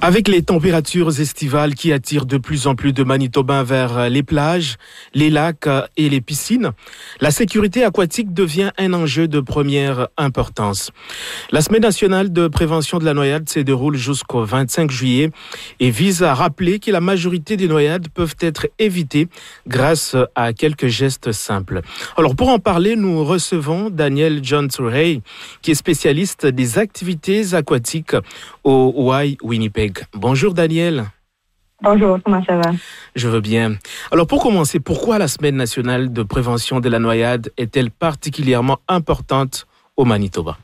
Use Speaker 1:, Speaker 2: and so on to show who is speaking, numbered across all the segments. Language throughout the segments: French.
Speaker 1: Avec les températures estivales qui attirent de plus en plus de Manitobains vers les plages, les lacs et les piscines, la sécurité aquatique devient un enjeu de première importance. La Semaine nationale de prévention de la noyade se déroule jusqu'au 25 juillet et vise à rappeler que la majorité des noyades peuvent être évitées grâce à quelques gestes simples. Alors pour en parler, nous recevons Daniel Jones-Ray, qui est spécialiste des activités aquatiques au Y-Winnipeg. Bonjour Daniel.
Speaker 2: Bonjour, comment ça va?
Speaker 1: Je veux bien. Alors pour commencer, pourquoi la Semaine nationale de prévention de la noyade est-elle particulièrement importante au Manitoba?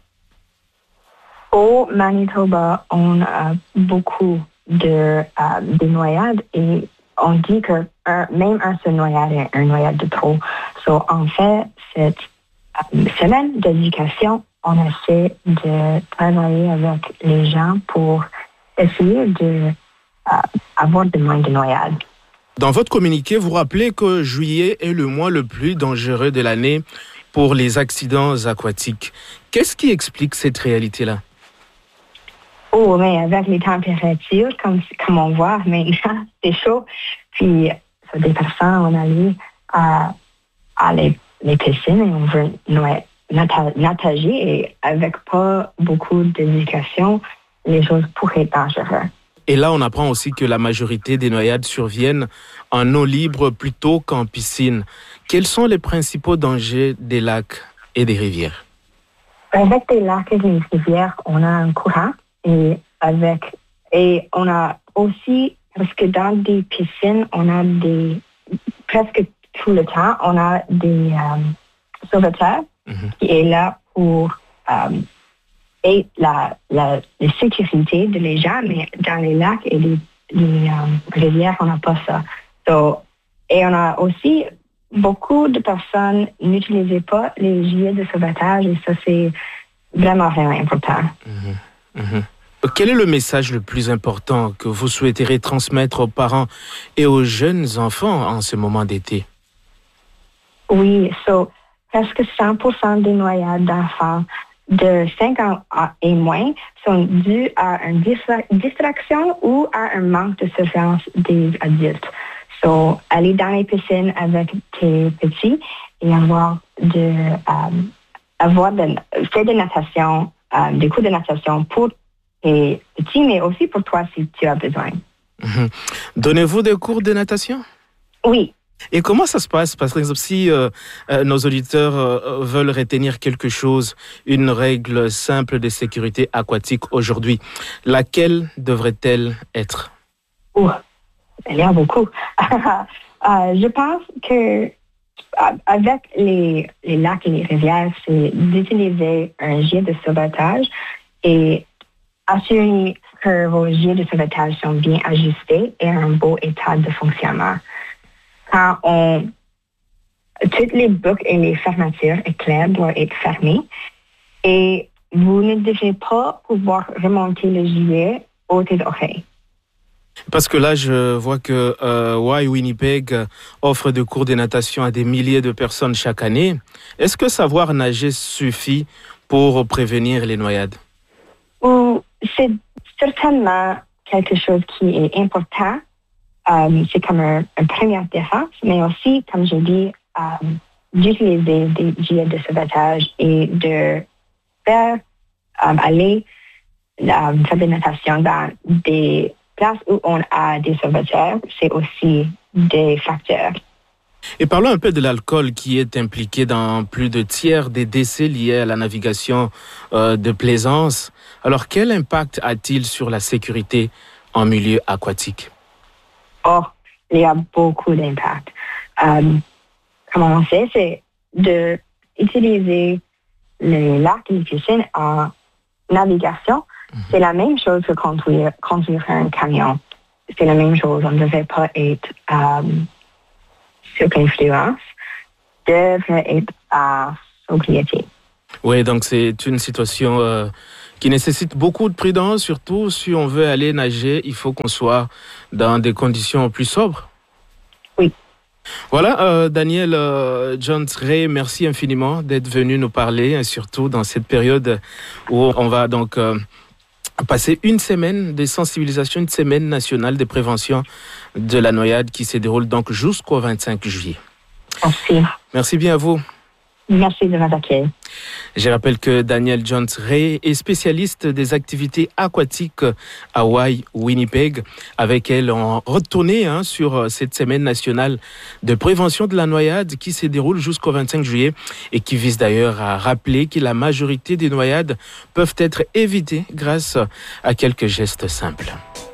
Speaker 2: Au Manitoba, on a beaucoup de noyades et on dit que même un seul noyade est un noyade de trop. So, en fait, cette semaine d'éducation, on essaie de travailler avec les gens pour essayer d'avoir de moins de noyades.
Speaker 1: Dans votre communiqué, vous rappelez que juillet est le mois le plus dangereux de l'année pour les accidents aquatiques. Qu'est-ce qui explique cette réalité-là?
Speaker 2: Oh, mais avec les températures, comme on voit maintenant, c'est chaud. Puis, ça des personnes, on allait à les piscines et on veut nager et avec pas beaucoup d'éducation, les choses pourraient être dangereuses.
Speaker 1: Et là, on apprend aussi que la majorité des noyades surviennent en eau libre plutôt qu'en piscine. Quels sont les principaux dangers des lacs et des rivières?
Speaker 2: Avec les lacs et les rivières, on a un courant et on a aussi, parce que dans des piscines, on a presque tout le temps, on a des sauveteurs qui est là pour et la sécurité de les gens, mais dans les lacs et les rivières, on n'a pas ça. Et on a aussi beaucoup de personnes n'utilisaient pas les gilets de sauvetage et ça, c'est vraiment, vraiment important.
Speaker 1: Quel est le message le plus important que vous souhaiterez transmettre aux parents et aux jeunes enfants en ce moment d'été?
Speaker 2: Oui, presque 100% des noyades d'enfants de 5 ans et moins sont dues à une distraction ou à un manque de surveillance des adultes. Aller dans les piscines avec tes petits et faire de natation, des cours de natation pour tes petits, mais aussi pour toi si tu as besoin.
Speaker 1: Donnez-vous des cours de natation?
Speaker 2: Oui.
Speaker 1: Et comment ça se passe? Par exemple, si nos auditeurs veulent retenir quelque chose, une règle simple de sécurité aquatique aujourd'hui, laquelle devrait-elle être?
Speaker 2: Il y a beaucoup. Je pense que avec les lacs et les rivières, c'est d'utiliser un gilet de sauvetage et assurer que vos gilets de sauvetage sont bien ajustés et en beau état de fonctionnement. Toutes les boucles et les fermetures éclairs doivent être fermées et vous ne devez pas pouvoir remonter le gilet aux tes oreilles.
Speaker 1: Parce que là, je vois que Y-Winnipeg offre des cours de natation à des milliers de personnes chaque année. Est-ce que savoir nager suffit pour prévenir les noyades?
Speaker 2: C'est certainement quelque chose qui est important. C'est comme une première défense, mais aussi, comme j'ai dit, d'utiliser des gilets de sauvetage et de faire aller faire des natations dans des places où on a des sauveteurs, c'est aussi des facteurs.
Speaker 1: Et parlons un peu de l'alcool qui est impliqué dans plus de tiers des décès liés à la navigation de plaisance. Alors, quel impact a-t-il sur la sécurité en milieu aquatique?
Speaker 2: Il y a beaucoup d'impact. Comment on fait, c'est d'utiliser les lacs et les piscines en navigation. C'est la même chose que conduire un camion. C'est la même chose. On ne devrait pas être sur l'influence, devrait être à sobriété.
Speaker 1: Oui, donc c'est une situation qui nécessite beaucoup de prudence, surtout si on veut aller nager, il faut qu'on soit dans des conditions plus sobres.
Speaker 2: Oui.
Speaker 1: Voilà, Daniel Jones-Ray, merci infiniment d'être venu nous parler, et surtout dans cette période où on va donc passer une semaine de sensibilisation, une semaine nationale de prévention de la noyade qui se déroule donc jusqu'au 25 juillet.
Speaker 2: Merci.
Speaker 1: Merci bien à vous.
Speaker 2: Merci de m'attaquer.
Speaker 1: Je rappelle que Danielle Jones-Ray est spécialiste des activités aquatiques à Hawaï, Winnipeg. Avec elle, on retournait sur cette semaine nationale de prévention de la noyade qui se déroule jusqu'au 25 juillet et qui vise d'ailleurs à rappeler que la majorité des noyades peuvent être évitées grâce à quelques gestes simples.